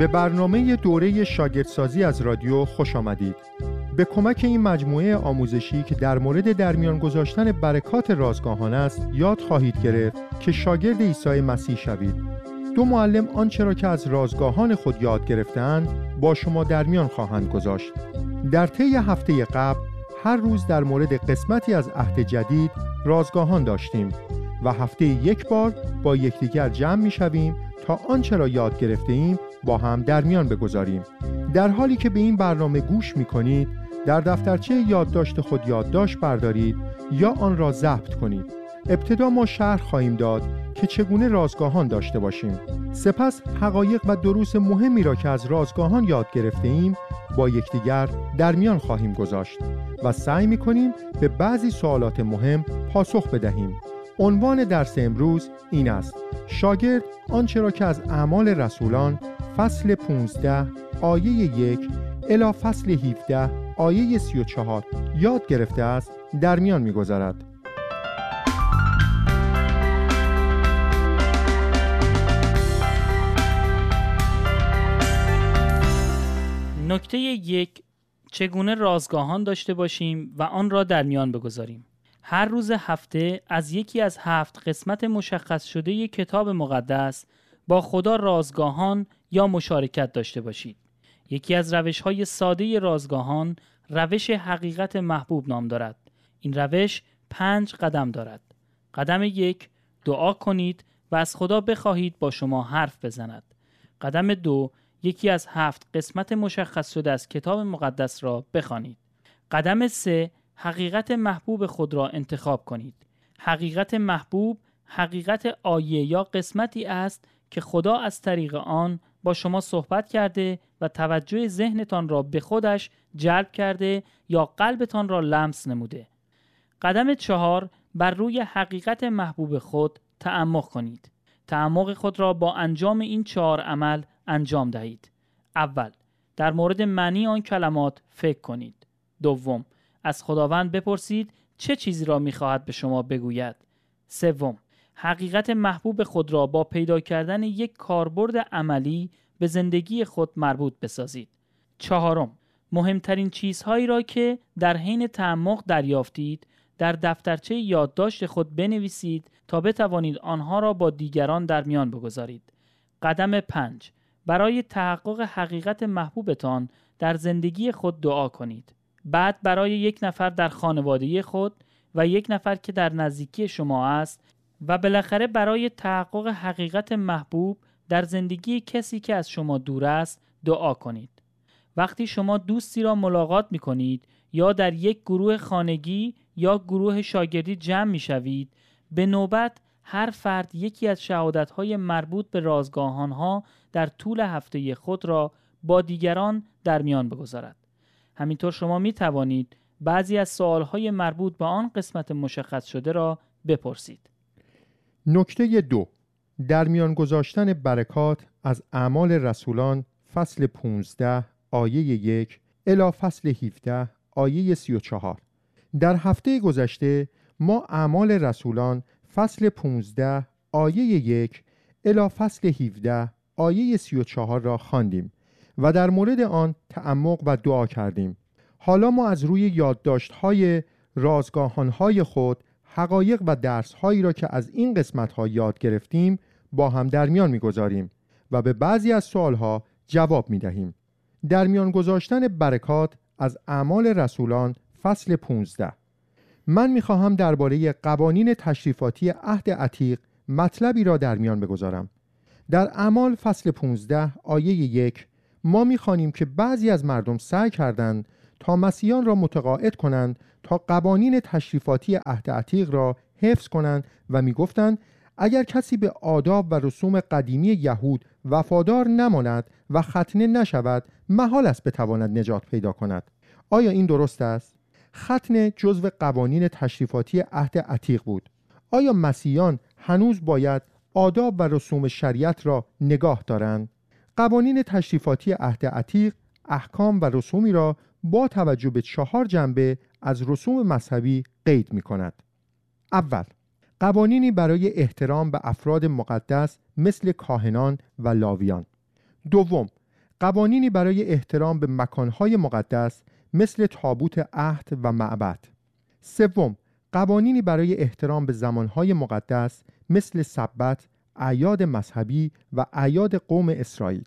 به برنامه دوره شاگردسازی از رادیو خوش آمدید. به کمک این مجموعه آموزشی که در مورد در میان گذاشتن برکات رازگاهان است، یاد خواهید گرفت که شاگرد عیسی مسیح شوید. دو معلم آنچه را که از رازگاهان خود یاد گرفتند با شما در میان خواهند گذاشت. در طی هفته قبل هر روز در مورد قسمتی از عهد جدید رازگاهان داشتیم و هفته یک بار با یکدیگر جمع می‌شویم تا آنچه را یاد گرفته‌ایم با هم در میان بگذاریم. در حالی که به این برنامه گوش می‌کنید، در دفترچه یادداشت خود یادداشت بردارید یا آن را ضبط کنید. ابتدا ما شرح خواهیم داد که چگونه رازگاهان داشته باشیم. سپس حقایق و دروس مهمی را که از رازگاهان یاد گرفته‌ایم با یکدیگر در میان خواهیم گذاشت و سعی می‌کنیم به بعضی سوالات مهم پاسخ بدهیم. عنوان درس امروز این است: شاگرد آنچه را که از اعمال رسولان فصل 15 آیه 1 الی فصل 17 آیه 34 یاد گرفته است در میان می‌گذارد. نکته 1: چگونه رازگاهان داشته باشیم و آن را در میان بگذاریم. هر روز هفته از یکی از 7 قسمت مشخص شده کتاب مقدس با خدا رازگاهان یا مشارکت داشته باشید. یکی از روش‌های ساده رازگاهان روش حقیقت محبوب نام دارد. این روش 5 قدم دارد. قدم 1: دعا کنید و از خدا بخواهید با شما حرف بزند. قدم 2: یکی از 7 قسمت مشخص شده از کتاب مقدس را بخوانید. قدم 3: حقیقت محبوب خود را انتخاب کنید. حقیقت محبوب حقیقت آیه یا قسمتی است که خدا از طریق آن با شما صحبت کرده و توجه ذهنتان را به خودش جلب کرده یا قلبتان را لمس نموده. قدم 4: بر روی حقیقت محبوب خود تعمق کنید. تعمق خود را با انجام این 4 عمل انجام دهید. اول: در مورد معنی آن کلمات فکر کنید. دوم: از خداوند بپرسید چه چیزی را می‌خواهد به شما بگوید. سوم: حقیقت محبوب خود را با پیدا کردن یک کاربرد عملی به زندگی خود مربوط بسازید. چهارم: مهمترین چیزهایی را که در حین تعمق دریافتید در دفترچه یادداشت خود بنویسید تا بتوانید آنها را با دیگران در میان بگذارید. قدم 5: برای تحقق حقیقت محبوبتان در زندگی خود دعا کنید. بعد برای یک نفر در خانواده خود و یک نفر که در نزدیکی شما است و بالاخره برای تحقق حقیقت محبوب در زندگی کسی که از شما دور است دعا کنید. وقتی شما دوستی را ملاقات می کنید یا در یک گروه خانگی یا گروه شاگردی جمع می شوید، به نوبت هر فرد یکی از شهادت‌های مربوط به رازگاهان‌ها در طول هفته خود را با دیگران در میان بگذارد. همینطور شما می توانید بعضی از سوال‌های مربوط به آن قسمت مشخص شده را بپرسید. نکته 2: در میان گذاشتن برکات از اعمال رسولان فصل 15 آیه 1 الی فصل 17 آیه 34. در هفته گذشته ما اعمال رسولان فصل 15 آیه 1 الی فصل 17 آیه 34 را خواندیم و در مورد آن تعمق و دعا کردیم. حالا ما از روی یادداشت‌های رازگاهان‌های خود حقایق و درس‌هایی را که از این قسمت‌ها یاد گرفتیم با هم در میان می‌گذاریم و به بعضی از سوال‌ها جواب می‌دهیم. در میان گذاشتن برکات از اعمال رسولان فصل 15. من می‌خواهم درباره قوانین تشریفاتی عهد عتیق مطلبی را در میان بگذارم. در اعمال فصل 15 آیه 1 ما می‌خوانیم که بعضی از مردم سعی کردند تا مسیحیان را متقاعد کنند تا قوانین تشریفاتی عهد عتیق را حفظ کنند و می‌گفتند اگر کسی به آداب و رسوم قدیمی یهود وفادار نماند و ختنه نشود، محال است بتواند نجات پیدا کند. آیا این درست است؟ ختنه جزو قوانین تشریفاتی عهد عتیق بود. آیا مسیحیان هنوز باید آداب و رسوم شریعت را نگاه دارند؟ قوانین تشریفاتی عهد عتیق احکام و رسومی را با توجه به 4 جنبه از رسوم مذهبی قید می کند. اول، قوانینی برای احترام به افراد مقدس مثل کاهنان و لاویان. دوم، قوانینی برای احترام به مکانهای مقدس مثل تابوت عهد و معبد. سوم، قوانینی برای احترام به زمانهای مقدس مثل سبت، اعیاد مذهبی و اعیاد قوم اسرائیل.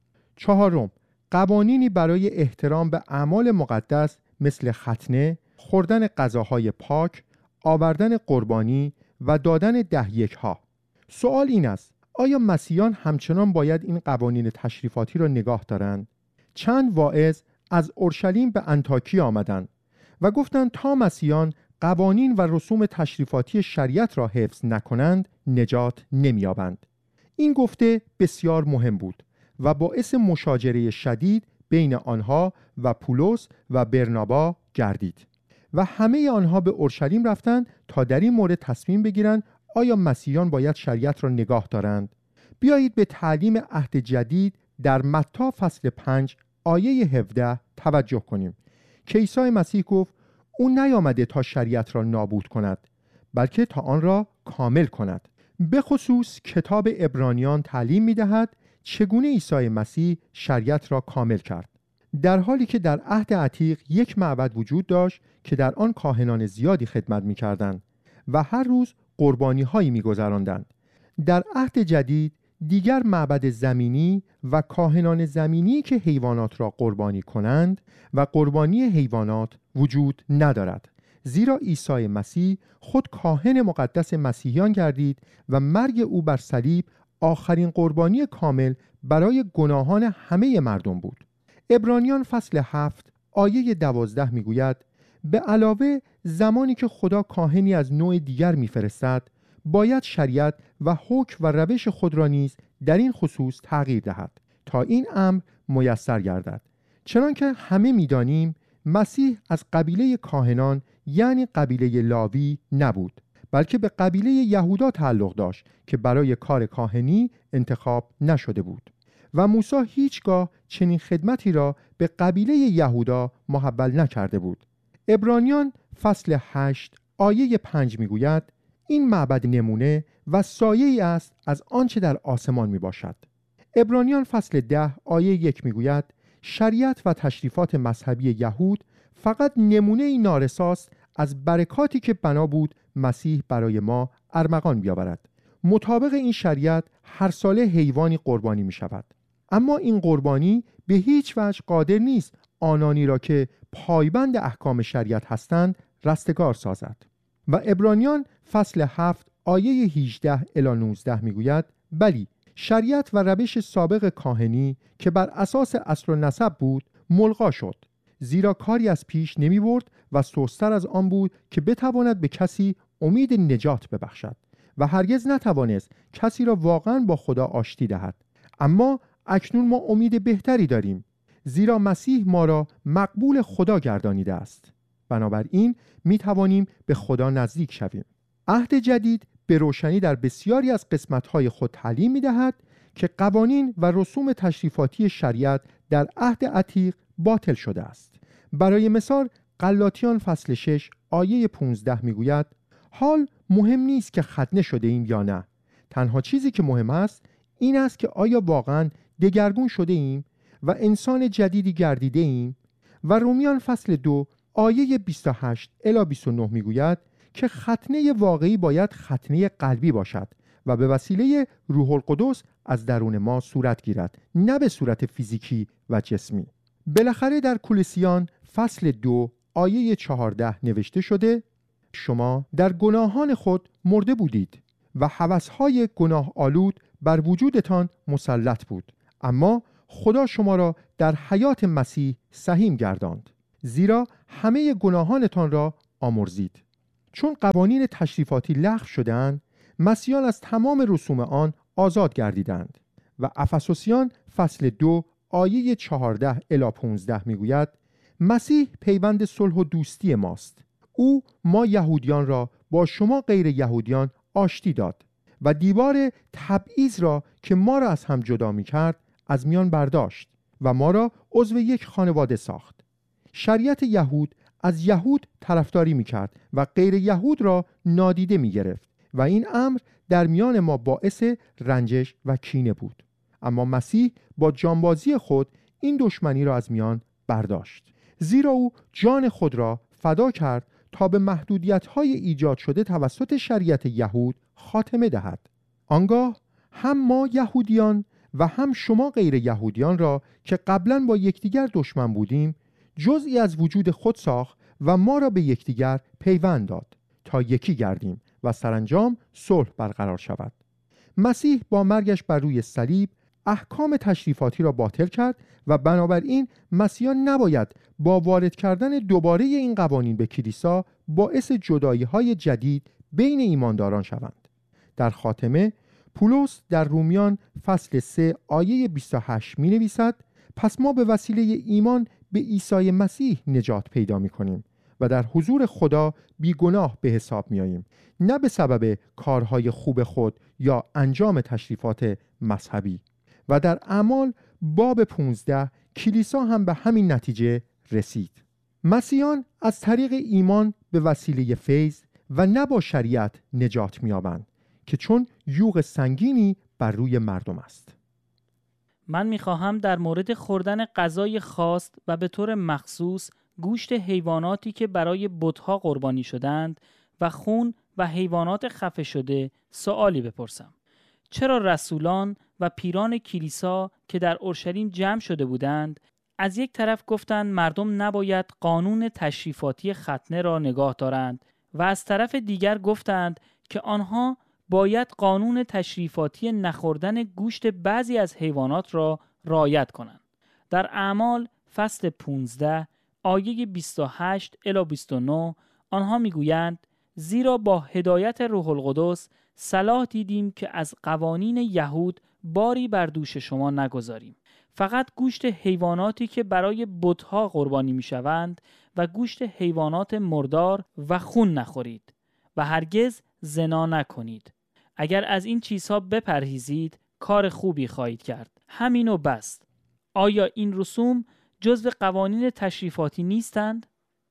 چهارم، قوانینی برای احترام به اعمال مقدس مثل ختنه، خوردن غذاهای پاک، آوردن قربانی و دادن دهیک‌ها. سوال این است: آیا مسیحیان همچنان باید این قوانین تشریفاتی را نگاه دارند؟ چند واعظ از اورشلیم به انطاکیه آمدند و گفتند تا مسیحیان قوانین و رسوم تشریفاتی شریعت را حفظ نکنند نجات نمی‌یابند. این گفته بسیار مهم بود و باعث مشاجره شدید بین آنها و پولس و برنابا گردید و همه آنها به اورشلیم رفتند تا در این مورد تصمیم بگیرند آیا مسیحیان باید شریعت را نگاه دارند. بیایید به تعلیم عهد جدید در متی فصل 5 آیه 17 توجه کنیم که عیسی مسیح گفت او نیامده تا شریعت را نابود کند بلکه تا آن را کامل کند. به خصوص کتاب عبرانیان تعلیم می‌دهد چگونه عیسی مسیح شریعت را کامل کرد. در حالی که در عهد عتیق یک معبد وجود داشت که در آن کاهنان زیادی خدمت می‌کردند و هر روز قربانی‌هایی می‌گذراندند. در عهد جدید دیگر معبد زمینی و کاهنان زمینی که حیوانات را قربانی کنند و قربانی حیوانات وجود ندارد، زیرا عیسی مسیح خود کاهن مقدس مسیحیان گردید و مرگ او بر صلیب آخرین قربانی کامل برای گناهان همه مردم بود. عبرانیان فصل 7 آیه 12 میگوید به علاوه زمانی که خدا کاهنی از نوع دیگر میفرستد باید شریعت و حکم و روش خود را نیز در این خصوص تغییر دهد تا این امر میسر گردد. چنانکه همه میدانیم مسیح از قبیله کاهنان یعنی قبیله لاوی نبود بلکه به قبیله یهودا تعلق داشت که برای کار کاهنی انتخاب نشده بود و موسی هیچگاه چنین خدمتی را به قبیله یهودا محول نکرده بود. عبرانیان فصل 8 آیه 5 میگوید این معبد نمونه و سایه‌ای است از آنچه در آسمان می باشد. عبرانیان فصل 10 آیه 1 میگوید شریعت و تشریفات مذهبی یهود فقط نمونه نارساست از برکاتی که بنا بود مسیح برای ما ارمغان بیاورد. مطابق این شریعت هر ساله حیوانی قربانی می شود، اما این قربانی به هیچ وجه قادر نیست آنانی را که پایبند احکام شریعت هستند رستگار سازد. و عبرانیان فصل 7 آیه 18 الی 19 میگوید بلی شریعت و روش سابق کاهنی که بر اساس اصل و نسب بود ملغا شد، زیرا کاری از پیش نمی برد و سستر از آن بود که بتواند به کسی امید نجات ببخشد و هرگز نتوانست کسی را واقعا با خدا آشتی دهد. اما اکنون ما امید بهتری داریم، زیرا مسیح ما را مقبول خدا گردانیده است. بنابراین می توانیم به خدا نزدیک شویم. عهد جدید به روشنی در بسیاری از قسمت‌های خود تعلیم می‌دهد که قوانین و رسوم تشریفاتی شریعت در عهد عتیق باطل شده است. برای مثال غلاطیان فصل 6 آیه 15 میگوید حال مهم نیست که ختنه شده ایم یا نه، تنها چیزی که مهم است این است که آیا واقعاً دگرگون شده ایم و انسان جدیدی گردیده ایم. و رومیان فصل 2 آیه 28 الی 29 میگوید که ختنه واقعی باید ختنه قلبی باشد و به وسیله روح القدس از درون ما صورت گیرد، نه به صورت فیزیکی و جسمی. بالاخره در کولوسیان فصل 2 آیه 14 نوشته شده شما در گناهان خود مرده بودید و هوس‌های گناه آلود بر وجودتان مسلط بود، اما خدا شما را در حیات مسیح سهیم گرداند، زیرا همه گناهانتان را آمرزید. چون قوانین تشریفاتی لغو شدند، مسیحیان از تمام رسوم آن آزاد گردیدند. و افسوسیان فصل 2 آیه 14 الی 15 میگوید مسیح پیوند صلح و دوستی ماست. او ما یهودیان را با شما غیر یهودیان آشتی داد و دیوار تبعیض را که ما را از هم جدا می کرد از میان برداشت و ما را عضو یک خانواده ساخت. شریعت یهود از یهود طرفداری می کرد و غیر یهود را نادیده می گرفت و این امر در میان ما باعث رنجش و کینه بود. اما مسیح با جانبازی خود این دشمنی را از میان برداشت، زیرا او جان خود را فدا کرد تا به محدودیت‌های ایجاد شده توسط شریعت یهود خاتمه دهد. آنگاه هم ما یهودیان و هم شما غیر یهودیان را که قبلاً با یکدیگر دشمن بودیم جزئی از وجود خود ساخت و ما را به یکدیگر پیوند داد تا یکی گردیم و سرانجام صلح برقرار شود. مسیح با مرگش بر روی صلیب احکام تشریفاتی را باطل کرد و بنابراین مسیحیان نباید با وارد کردن دوباره این قوانین به کلیسا باعث جدایی‌های جدید بین ایمانداران شوند. در خاتمه پولس در رومیان فصل 3 آیه 28 می نویسد: پس ما به وسیله ایمان به عیسی مسیح نجات پیدا می کنیم و در حضور خدا بیگناه به حساب می آییم، نه به سبب کارهای خوب خود یا انجام تشریفات مذهبی. و در اعمال باب 15 کلیسا هم به همین نتیجه رسید. مسیحیان از طریق ایمان به وسیله فیض و نه با شریعت نجات می یابند که چون یوغ سنگینی بر روی مردم است. من میخواهم در مورد خوردن غذای خاص و به طور مخصوص گوشت حیواناتی که برای بت‌ها قربانی شدند و خون و حیوانات خفه شده سوالی بپرسم. چرا رسولان و پیران کلیسا که در اورشلیم جمع شده بودند از یک طرف گفتند مردم نباید قانون تشریفاتی ختنه را نگاه دارند و از طرف دیگر گفتند که آنها باید قانون تشریفاتی نخوردن گوشت بعضی از حیوانات را رعایت کنند؟ در اعمال فصل 15 آیه 28 الی 29 آنها میگویند زیرا با هدایت روح القدس صلاح دیدیم که از قوانین یهود باری بر دوش شما نگذاریم، فقط گوشت حیواناتی که برای بت‌ها قربانی میشوند و گوشت حیوانات مردار و خون نخورید و هرگز زنا نکنید. اگر از این چیزها بپرهیزید کار خوبی خواهید کرد. همین و بس. آیا این رسوم جزو قوانین تشریفاتی نیستند؟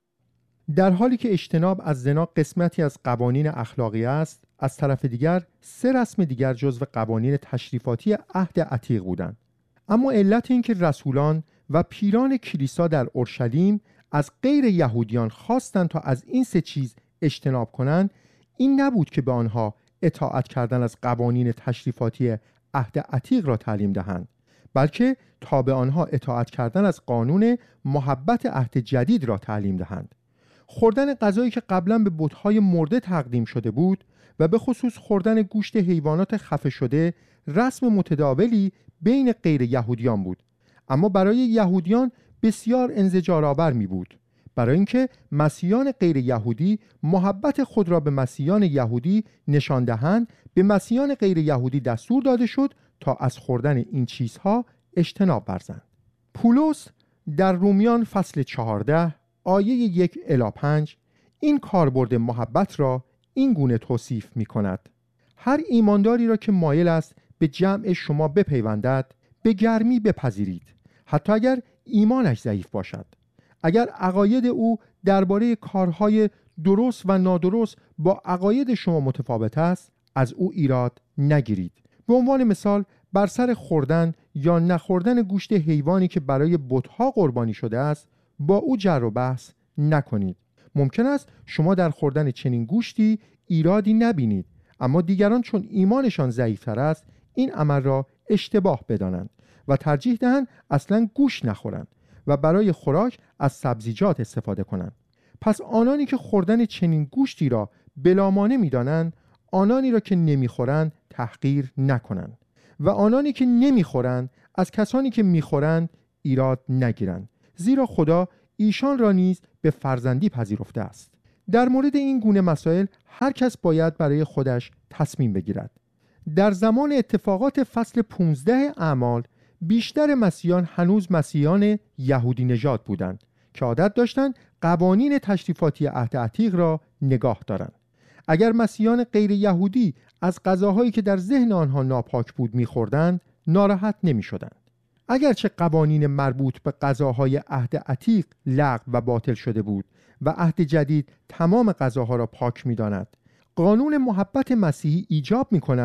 در حالی که اجتناب از زنا قسمتی از قوانین اخلاقی است، از طرف دیگر 3 رسم دیگر جزو قوانین تشریفاتی عهد عتیق بودند. اما علت این که رسولان و پیران کلیسا در اورشلیم از غیر یهودیان خواستند تا از این 3 چیز اجتناب کنند این نبود که به آنها اطاعت کردن از قوانین تشریفاتی عهد عتیق را تعلیم دهند، بلکه تا به آنها اطاعت کردن از قانون محبت عهد جدید را تعلیم دهند. خوردن غذایی که قبلا به بت‌های مرده تقدیم شده بود و به خصوص خوردن گوشت حیوانات خفه شده رسم متداولی بین غیر یهودیان بود، اما برای یهودیان بسیار انزجارآور می بود، برای اینکه مسیحیان غیر یهودی محبت خود را به مسیحیان یهودی نشان دهند. به مسیحیان غیر یهودی دستور داده شد تا از خوردن این چیزها اجتناب ورزند. پولس در رومیان فصل 14 آیه 1 الی 5 این کاربرد محبت را این گونه توصیف می کند: هر ایمانداری را که مایل است به جمع شما بپیوندد به گرمی بپذیرید، حتی اگر ایمانش ضعیف باشد. اگر عقاید او درباره کارهای درست و نادرست با عقاید شما متفاوت است، از او ایراد نگیرید. به عنوان مثال بر سر خوردن یا نخوردن گوشت حیوانی که برای بت‌ها قربانی شده است با او جر و بحث نکنید. ممکن است شما در خوردن چنین گوشتی ایرادی نبینید، اما دیگران چون ایمانشان ضعیف‌تر است این عمل را اشتباه بدانند و ترجیح دهند اصلاً گوشت نخورند و برای خوراک از سبزیجات استفاده کنند. پس آنانی که خوردن چنین گوشتی را بلامانع می‌دانند، آنانی را که نمی‌خورند تحقیر نکنند و آنانی که نمی‌خورند از کسانی که می‌خورند ایراد نگیرند، زیرا خدا ایشان را نیز به فرزندی پذیرفته است. در مورد این گونه مسائل هر کس باید برای خودش تصمیم بگیرد. در زمان اتفاقات فصل 15 اعمال بیشتر مسیحیان هنوز مسیحیان یهودی نژاد بودند که عادت داشتند قوانین تشریفاتی عهد عتیق را نگاه دارند. اگر مسیحیان غیر یهودی از غذاهایی که در ذهن آنها ناپاک بود می‌خوردند، ناراحت نمی‌شدند. اگرچه قوانین مربوط به غذاهای عهد عتیق لغو و باطل شده بود و عهد جدید تمام غذاها را پاک می‌داند، قانون محبت مسیحی ایجاب می‌کند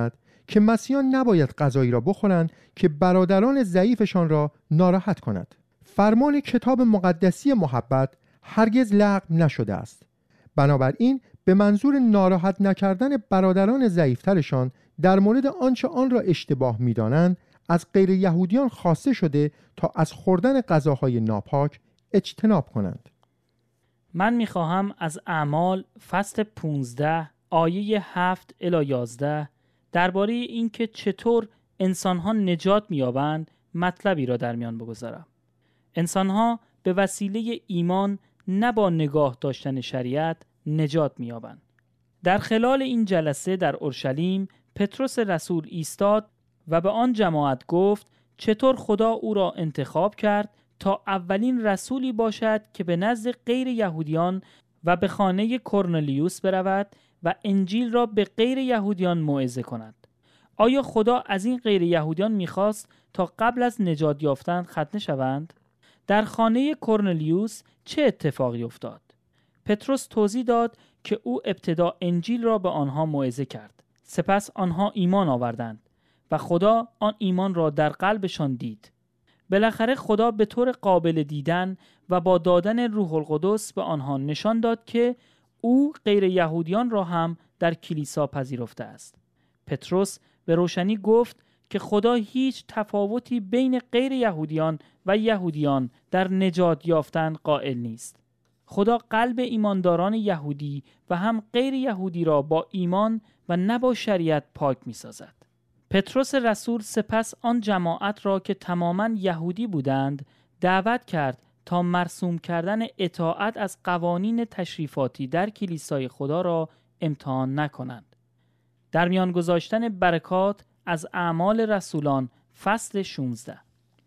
که مسیحیان نباید غذایی را بخورند که برادران ضعیفشان را ناراحت کند. فرمان کتاب مقدسی محبت هرگز لغو نشده است. بنابراین به منظور ناراحت نکردن برادران ضعیفترشان در مورد آنچه آن را اشتباه می‌دانند از غیر یهودیان خواسته شده تا از خوردن غذاهای ناپاک اجتناب کنند. من می‌خواهم از اعمال فصل 15 آیه 7 الی 11 درباره اینکه چطور انسان‌ها نجات می‌یابند مطلبی را در میان بگذارم. انسان‌ها به وسیله ایمان نه با نگاه داشتن شریعت نجات می‌یابند. در خلال این جلسه در اورشلیم پتروس رسول ایستاد و به آن جماعت گفت چطور خدا او را انتخاب کرد تا اولین رسولی باشد که به نزد غیر یهودیان و به خانه کرنلیوس برود و انجیل را به غیر یهودیان موعظه کند. آیا خدا از این غیر یهودیان می‌خواست تا قبل از نجات یافتن ختنه شوند؟ در خانه کرنلیوس چه اتفاقی افتاد؟ پتروس توضیح داد که او ابتدا انجیل را به آنها موعظه کرد. سپس آنها ایمان آوردند و خدا آن ایمان را در قلبشان دید. بالاخره خدا به طور قابل دیدن و با دادن روح القدس به آنها نشان داد که او غیر یهودیان را هم در کلیسا پذیرفته است. پتروس به روشنی گفت که خدا هیچ تفاوتی بین غیر یهودیان و یهودیان در نجات یافتن قائل نیست. خدا قلب ایمانداران یهودی و هم غیر یهودی را با ایمان و نه با شریعت پاک می سازد. پتروس رسول سپس آن جماعت را که تماماً یهودی بودند دعوت کرد تا مرسوم کردن اطاعت از قوانین تشریفاتی در کلیسای خدا را امتحان نکنند. در میان گذاشتن برکات از اعمال رسولان فصل 16.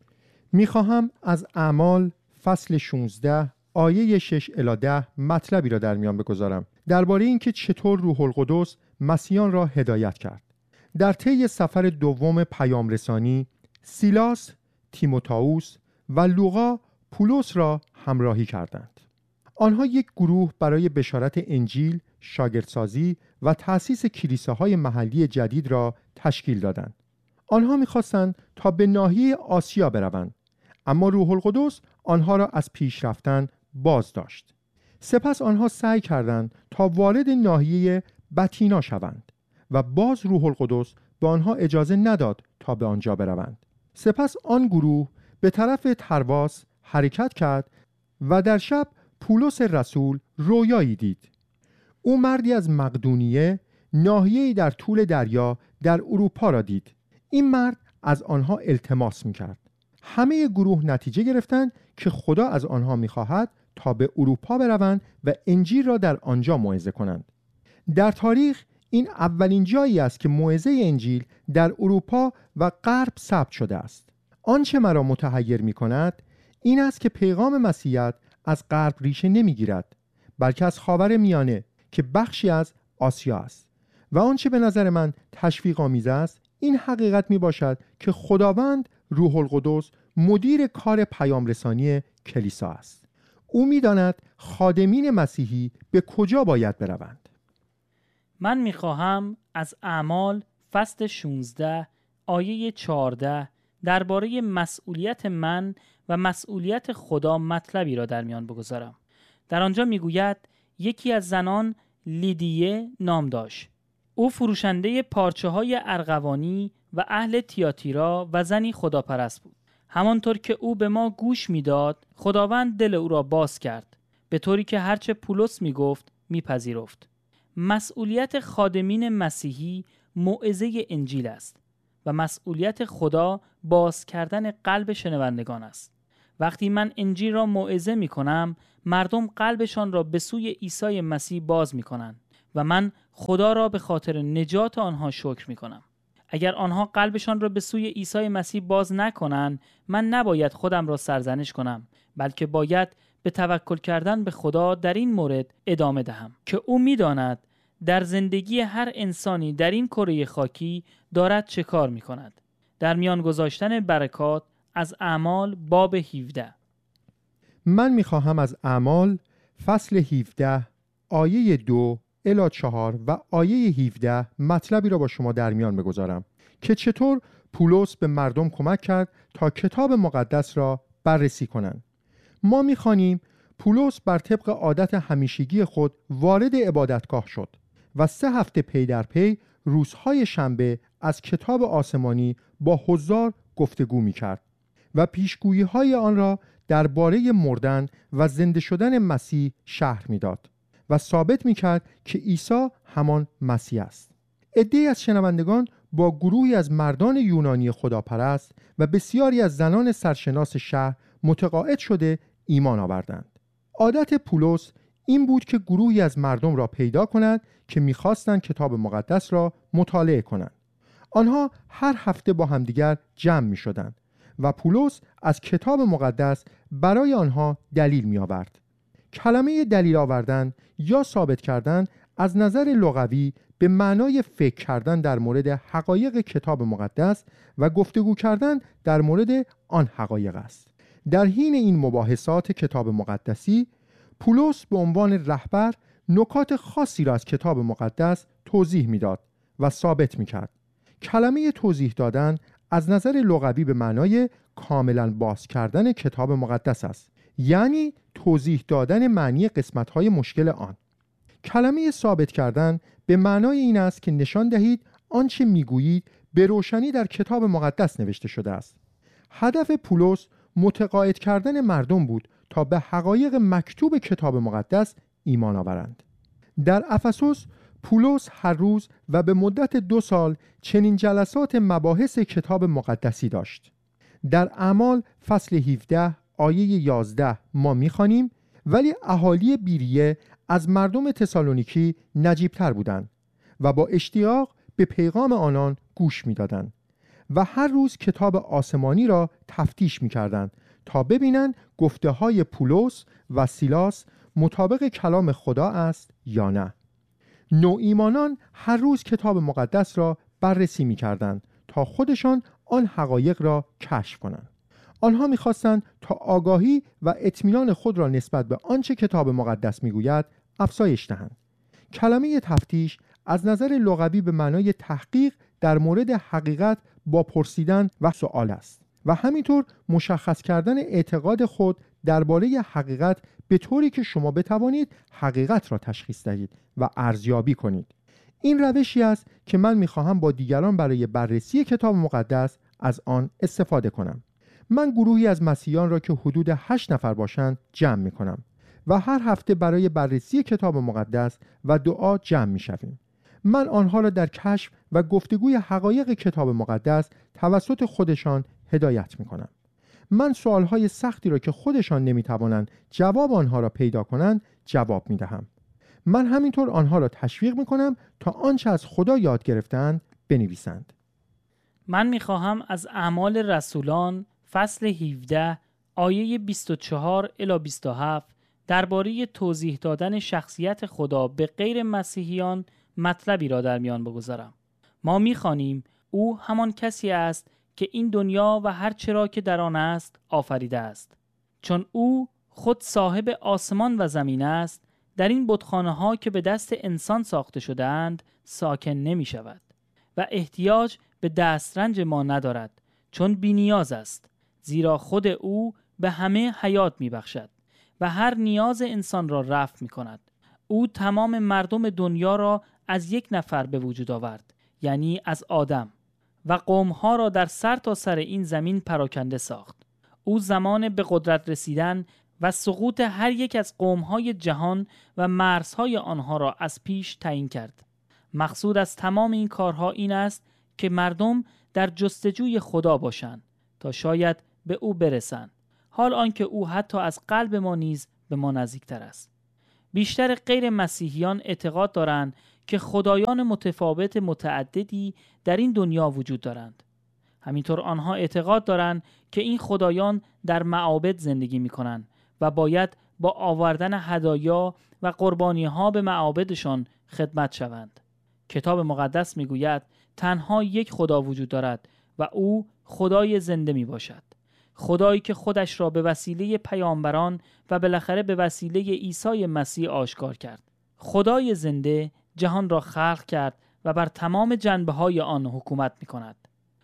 میخواهم از اعمال فصل 16 آیه 6 الی 10 مطلبی را در میان بگذارم درباره اینکه چطور روح القدس مسیحیان را هدایت کرد. در طی سفر دوم پیام رسانی سیلاس، تیموتائوس و لوقا پولس را همراهی کردند. آنها یک گروه برای بشارت انجیل، شاگردسازی و تأسیس کلیساهای محلی جدید را تشکیل دادند. آنها می‌خواستند تا به ناحیه آسیا بروند، اما روح القدس آنها را از پیش رفتن باز داشت. سپس آنها سعی کردند تا وارد ناحیه بتینا شوند و باز روح القدس به آنها اجازه نداد تا به آنجا بروند. سپس آن گروه به طرف ترواس حرکت کرد و در شب پولس رسول رویایی دید. او مردی از مقدونیه، ناحیه‌ای در طول دریا در اروپا را دید. این مرد از آنها التماس می‌کرد. همه گروه نتیجه گرفتند که خدا از آنها می‌خواهد تا به اروپا بروند و انجیل را در آنجا موعظه کنند. در تاریخ این اولین جایی است که موعظه انجیل در اروپا و غرب ثبت شده است. آنچه مرا متحیر می‌کند این است که پیغام مسیحیت از غرب ریشه نمی‌گیرد، بلکه از خاور میانه که بخشی از آسیا است. و آنچه به نظر من تشویق‌آمیز است این حقیقت میباشد که خداوند روح القدس مدیر کار پیام رسانی کلیسا است. او میداند خادمین مسیحی به کجا باید بروند. من میخواهم از اعمال فصل 16 آیه 14 درباره مسئولیت من و مسئولیت خدا مطلبی را در میان بگذارم. در آنجا میگوید یکی از زنان لیدیه نام داشت. او فروشنده پارچه های ارغوانی و اهل تیاتیرا و زنی خداپرست بود. همانطور که او به ما گوش میداد، خداوند دل او را باز کرد، به طوری که هرچه پولس میگفت میپذیرفت. مسئولیت خادمین مسیحی موعظه انجیل است و مسئولیت خدا باز کردن قلب شنوندگان است. وقتی من انجیل را موعظه میکنم، مردم قلبشان را به سوی عیسی مسیح باز میکنند و من خدا را به خاطر نجات آنها شکر میکنم. اگر آنها قلبشان را به سوی عیسی مسیح باز نکنند، من نباید خودم را سرزنش کنم، بلکه باید به توکل کردن به خدا در این مورد ادامه دهم که او میداند در زندگی هر انسانی در این کره خاکی دارد چه کار میکند. در میان گذاشتن برکات از اعمال باب 17. من میخواهم از اعمال فصل 17 آیه 2 الی 4 و آیه 17 مطلبی را با شما در میان بگذارم. که چطور پولس به مردم کمک کرد تا کتاب مقدس را بررسی کنند. ما می‌خوانیم پولس بر طبق عادت همیشگی خود وارد عبادتگاه شد و 3 هفته پی در پی روزهای شنبه از کتاب آسمانی با حضار گفتگو می‌کرد و پیشگویی‌های آن را درباره مردن و زنده شدن مسیح شرح می‌داد و ثابت می‌کرد که عیسی همان مسیح است. عده‌ای از شنوندگان با گروهی از مردان یونانی خداپرست و بسیاری از زنان سرشناس شهر متقاعد شده ایمان آوردند. عادت پولس این بود که گروهی از مردم را پیدا کند که می‌خواستند کتاب مقدس را مطالعه کنند. آنها هر هفته با همدیگر جمع می‌شدند و پولس از کتاب مقدس برای آنها دلیل می‌آورد. کلمه دلیل آوردن یا ثابت کردن از نظر لغوی به معنای فکر کردن در مورد حقایق کتاب مقدس و گفتگو کردن در مورد آن حقایق است. در حین این مباحثات کتاب مقدسی، پولس به عنوان رهبر نکات خاصی را از کتاب مقدس توضیح می‌داد و ثابت می‌کرد. کلمه توضیح دادن از نظر لغوی به معنای کاملاً باز کردن کتاب مقدس است، یعنی توضیح دادن معنی قسمت‌های مشکل آن. کلمه ثابت کردن به معنای این است که نشان دهید آنچه میگویید به روشنی در کتاب مقدس نوشته شده است. هدف پولس متقاعد کردن مردم بود تا به حقایق مکتوب کتاب مقدس ایمان آورند. در افسوس پولس هر روز و به مدت 2 سال چنین جلسات مباحث کتاب مقدسی داشت. در اعمال فصل 17 آیه 11 ما می‌خوانیم ولی اهالی بیریه از مردم تسالونیکی نجیب‌تر بودند و با اشتیاق به پیغام آنان گوش می‌دادند و هر روز کتاب آسمانی را تفتیش می‌کردند تا ببینند گفته‌های پولس و سیلاس مطابق کلام خدا است یا نه. نوایمانان هر روز کتاب مقدس را بررسی می‌کردند تا خودشان آن حقایق را کشف کنند. آنها می‌خواستند تا آگاهی و اطمینان خود را نسبت به آنچه کتاب مقدس می‌گوید افزایش دهند. کلمه تفتیش از نظر لغوی به معنای تحقیق در مورد حقیقت با پرسیدن و سوال است و همینطور مشخص کردن اعتقاد خود درباره حقیقت به طوری که شما بتوانید حقیقت را تشخیص دهید و ارزیابی کنید. این روشی است که من می‌خواهم با دیگران برای بررسی کتاب مقدس از آن استفاده کنم. من گروهی از مسیحیان را که حدود 8 نفر باشند جمع می‌کنم و هر هفته برای بررسی کتاب مقدس و دعا جمع می‌شویم. من آنها را در کشف و گفتگوی حقایق کتاب مقدس توسط خودشان هدایت می‌کنم. من سوالهای سختی را که خودشان نمی‌توانند جواب آنها را پیدا کنند جواب می‌دهم. من همینطور آنها را تشویق می‌کنم تا آنچه از خدا یاد گرفتند بنویسند. من می‌خواهم از اعمال رسولان فصل 17 آیه 24 الی 27 درباره توضیح دادن شخصیت خدا به غیر مسیحیان مطلبی را در میان بگذارم. ما می‌خوانیم او همان کسی است که این دنیا و هر چرا که در آن است آفریده است. چون او خود صاحب آسمان و زمین است، در این بتخانه‌ها که به دست انسان ساخته شده‌اند ساکن نمی‌شود و احتیاج به دسترنج ما ندارد، چون بی‌نیاز است، زیرا خود او به همه حیات می‌بخشد و هر نیاز انسان را رفع می‌کند. او تمام مردم دنیا را از یک نفر به وجود آورد، یعنی از آدم، و قوم‌ها را در سر تا سر این زمین پراکنده ساخت. او زمان به قدرت رسیدن و سقوط هر یک از قوم‌های جهان و مرزهای آنها را از پیش تعیین کرد. مقصود از تمام این کارها این است که مردم در جستجوی خدا باشند تا شاید به او برسند، حال آنکه او حتی از قلب ما نیز به ما نزدیکتر است. بیشتر غیر مسیحیان اعتقاد دارند که خدایان متفاوت متعددی در این دنیا وجود دارند. همینطور آنها اعتقاد دارند که این خدایان در معابد زندگی می کنند و باید با آوردن هدایا و قربانی‌ها به معابدشان خدمت شوند. کتاب مقدس می گوید تنها یک خدا وجود دارد و او خدای زنده می باشد. خدایی که خودش را به وسیله پیامبران و بالاخره به وسیله عیسی مسیح آشکار کرد. خدای زنده جهان را خلق کرد و بر تمام جنبه‌های آن حکومت می‌کند.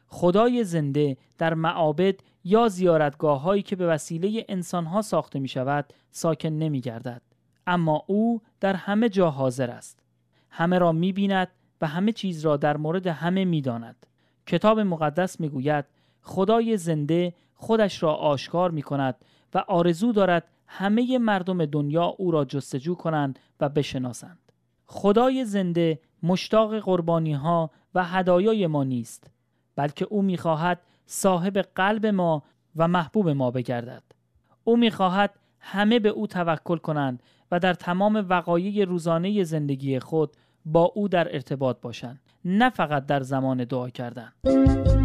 خدای زنده در معابد یا زیارتگاه هایی که به وسیله انسان ها ساخته می شود ساکن نمی گردد، اما او در همه جا حاضر است. همه را می بیند و همه چیز را در مورد همه می داند. کتاب مقدس می گوید خدای زنده خودش را آشکار می کند و آرزو دارد همه مردم دنیا او را جستجو کنند و بشناسند. خدای زنده مشتاق قربانی ها و هدایای ما نیست، بلکه او می خواهد صاحب قلب ما و محبوب ما بگردد. او می خواهد همه به او توکل کنند و در تمام وقایع روزانه زندگی خود با او در ارتباط باشند، نه فقط در زمان دعا کردن.